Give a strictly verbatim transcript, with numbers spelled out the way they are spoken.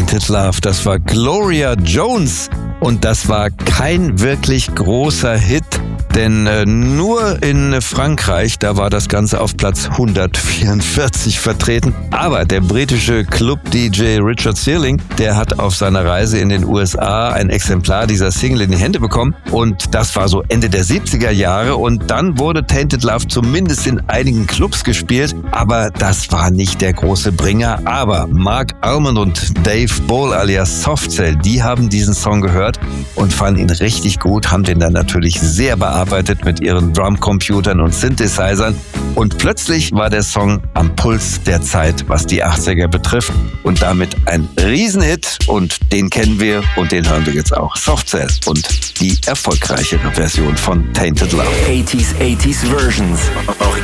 Tainted Love. Das war Gloria Jones und das war kein wirklich großer Hit. Denn äh, nur in Frankreich, da war das Ganze auf Platz hundertvierundvierzig vertreten. Aber der britische Club-D J Richard Searling, der hat auf seiner Reise in den U S A ein Exemplar dieser Single in die Hände bekommen. Und das war so Ende der siebziger Jahre. Und dann wurde Tainted Love zumindest in einigen Clubs gespielt. Aber das war nicht der große Bringer. Aber Mark Almond und Dave Ball alias Softcell, die haben diesen Song gehört und fanden ihn richtig gut, haben den dann natürlich sehr bearbeitet mit ihren Drumcomputern und Synthesizern. Und plötzlich war der Song am Puls der Zeit, was die achtziger betrifft. Und damit ein Riesenhit. Und den kennen wir und den hören wir jetzt auch. Softcell und die erfolgreichere Version von Tainted Love. eighties, eighties Versions. Auch